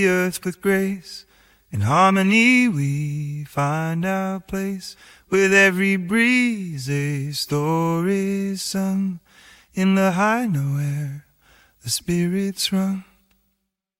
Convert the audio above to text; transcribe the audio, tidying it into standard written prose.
the earth with grace. In harmony we find our place. With every breeze a story sung. In the high nowhere the spirits rung.